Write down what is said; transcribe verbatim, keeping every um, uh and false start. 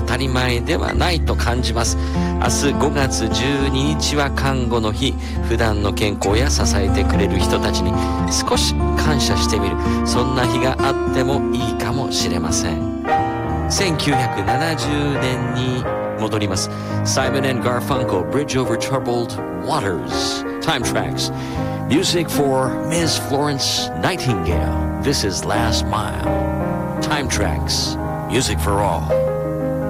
たり前ではないと感じます。明日ごがつじゅうににちは看護の日。普段の健康や支えてくれる人たちに少し感謝してみる、そんな日があってもいいかもしれません。せんきゅうひゃくななじゅうねんに戻ります。 Simon and Garfunkel, Bridge Over Troubled Waters. Time Tracks. Music for Miz Florence Nightingale. This is Last Mile. Time Tracks. Music for all.